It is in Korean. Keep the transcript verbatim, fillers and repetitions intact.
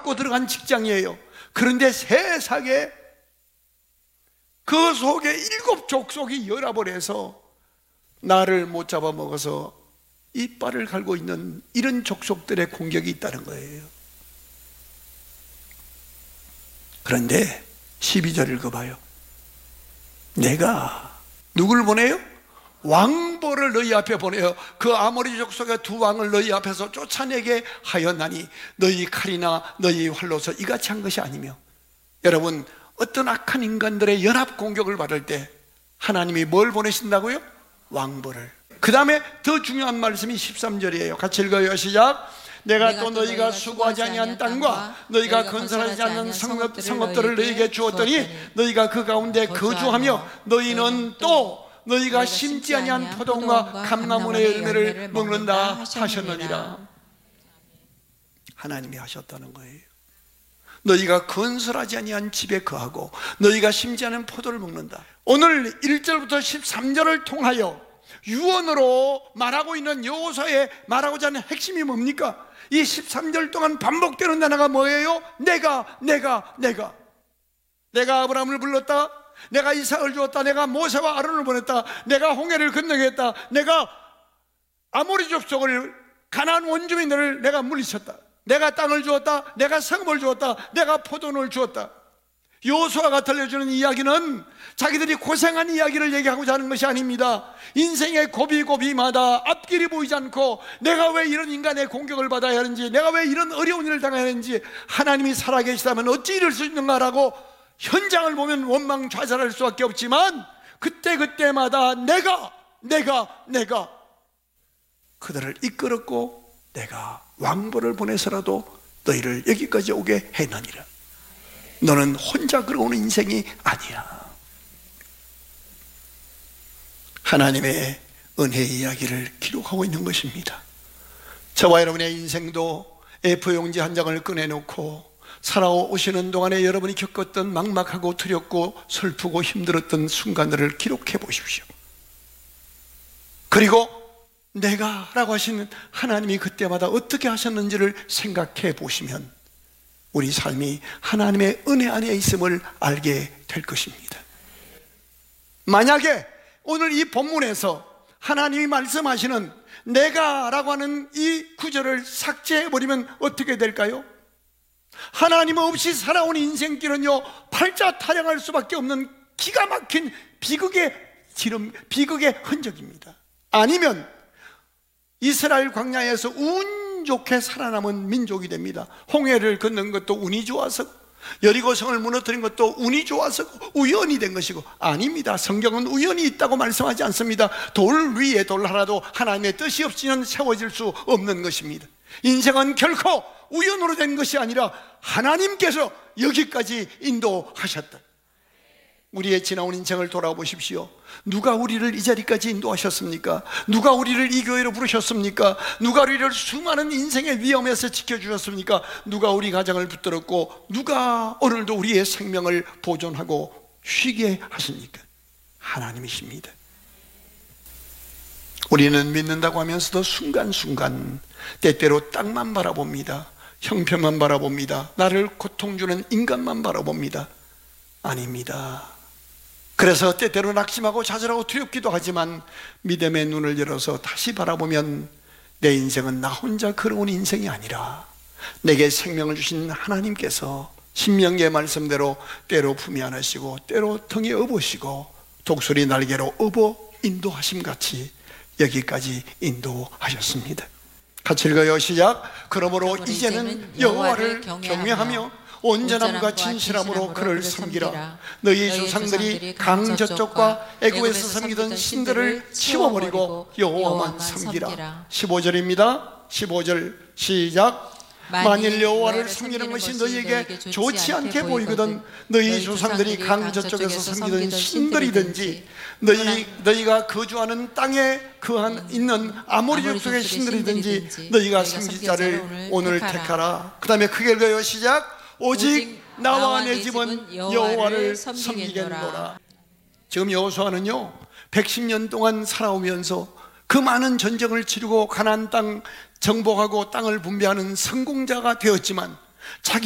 받고 들어간 직장이에요. 그런데 세상에 그 속에 일곱 족속이 연합을 해서 나를 못 잡아먹어서 이빨을 갈고 있는 이런 족속들의 공격이 있다는 거예요. 그런데 십이 절 읽어봐요. 내가 누굴 보내요? 왕보를 너희 앞에 보내요. 그 아모리 족속의 두 왕을 너희 앞에서 쫓아내게 하였나니 너희 칼이나 너희 활로서 이같이 한 것이 아니며. 여러분, 어떤 악한 인간들의 연합 공격을 받을 때 하나님이 뭘 보내신다고요? 왕보를. 그 다음에 더 중요한 말씀이 십삼 절이에요. 같이 읽어요. 시작. 내가, 내가 또 너희가, 너희가 수고하지 아니한 땅과 너희가 건설하지 않는 성읍, 성읍들을 너희에게 주었더니 너희가 그 가운데 거주하며 너희는 또 너희가 심지 아니한 포도원과 감람원의 열매를 먹는다 하셨느니라. 하나님이 하셨다는 거예요. 너희가 건설하지 아니한 집에 거하고 너희가 심지 않은 포도를 먹는다. 오늘 일 절부터 십삼 절을 통하여 유언으로 말하고 있는 여호수아의 말하고자 하는 핵심이 뭡니까? 이 십삼 절 동안 반복되는 단어가 뭐예요? 내가 내가 내가 내가 아브라함을 불렀다, 내가 이삭을 주었다, 내가 모세와 아론을 보냈다, 내가 홍해를 건너게 했다, 내가 아모리 족속을 가나안 원주민들을 내가 물리쳤다, 내가 땅을 주었다, 내가 성읍을 주었다, 내가 포도원을 주었다. 여호수아가 들려주는 이야기는 자기들이 고생한 이야기를 얘기하고자 하는 것이 아닙니다. 인생의 고비고비마다 앞길이 보이지 않고 내가 왜 이런 인간의 공격을 받아야 하는지, 내가 왜 이런 어려운 일을 당해야 하는지, 하나님이 살아계시다면 어찌 이럴 수 있는가라고 현장을 보면 원망좌절할 수밖에 없지만 그때그때마다 내가 내가 내가 그들을 이끌었고 내가 왕보를 보내서라도 너희를 여기까지 오게 해나니라. 너는 혼자 걸어오는 인생이 아니야. 하나님의 은혜 이야기를 기록하고 있는 것입니다. 저와 여러분의 인생도 에이포 용지 한 장을 꺼내놓고 살아오시는 동안에 여러분이 겪었던 막막하고 두렵고 슬프고 힘들었던 순간들을 기록해 보십시오. 그리고 내가 라고 하시는 하나님이 그때마다 어떻게 하셨는지를 생각해 보시면 우리 삶이 하나님의 은혜 안에 있음을 알게 될 것입니다. 만약에 오늘 이 본문에서 하나님이 말씀하시는 내가 라고 하는 이 구절을 삭제해버리면 어떻게 될까요? 하나님 없이 살아온 인생길은요 팔자 타령할 수밖에 없는 기가 막힌 비극의 지름, 비극의 흔적입니다. 아니면 이스라엘 광야에서 운 좋게 살아남은 민족이 됩니다. 홍해를 건넌 것도 운이 좋아서, 여리고성을 무너뜨린 것도 운이 좋아서 우연이 된 것이고, 아닙니다. 성경은 우연이 있다고 말씀하지 않습니다. 돌 위에 돌 하나도 하나님의 뜻이 없이는 세워질 수 없는 것입니다. 인생은 결코 우연으로 된 것이 아니라 하나님께서 여기까지 인도하셨다. 우리의 지나온 인생을 돌아보십시오. 누가 우리를 이 자리까지 인도하셨습니까? 누가 우리를 이 교회로 부르셨습니까? 누가 우리를 수많은 인생의 위험에서 지켜주셨습니까? 누가 우리 가정을 붙들었고 누가 오늘도 우리의 생명을 보존하고 쉬게 하십니까? 하나님이십니다. 우리는 믿는다고 하면서도 순간순간 때때로 땅만 바라봅니다. 형편만 바라봅니다. 나를 고통주는 인간만 바라봅니다. 아닙니다. 그래서 때때로 낙심하고 좌절하고 두렵기도 하지만 믿음의 눈을 열어서 다시 바라보면 내 인생은 나 혼자 걸어온 인생이 아니라 내게 생명을 주신 하나님께서 신명기의 말씀대로 때로 품에 안으시고 때로 등에 업으시고 독수리 날개로 업어 인도하심 같이 여기까지 인도하셨습니다. 같이 읽어요. 시작. 그러므로 이제는 여호와를 경외하며 온전함과 진실함으로 그를 섬기라. 너희 조상들이 강 저쪽과 애굽에서 섬기던 신들을 치워버리고 여호와만 섬기라. 십오 절입니다. 십오 절 시작. 만일 여호와를 섬기는 것이 너희에게 좋지 않게 보이거든 너희 조상들이 강 저쪽에서 섬기던 신들이든지 너희, 너희가 거주하는 땅에 거한 있는 아모리 족속의 신들이든지 너희가 섬길 자를 오늘 택하라. 그 다음에 크게 읽어요. 시작. 오직 나와 내 집은 여호와를 섬기겠노라. 지금 여호수아는요 백십 년 동안 살아오면서 그 많은 전쟁을 치르고 가나안 땅 정복하고 땅을 분배하는 성공자가 되었지만 자기